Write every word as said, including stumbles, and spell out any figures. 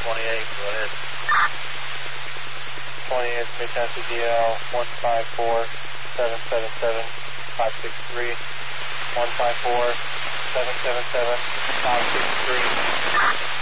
twenty-eight, go ahead. twenty-eight, Midtown C D L, one five four, seven seven seven, five six three, one five four, seven seven seven, five six three.